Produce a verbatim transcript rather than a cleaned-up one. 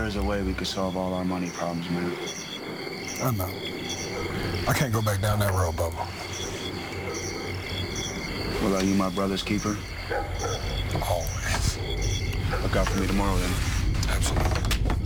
there's a way we could solve all our money problems, man. I know. I can't go back down that road, Bubba. Well, are you my brother's keeper? Always. Look out for me tomorrow, then. Absolutely.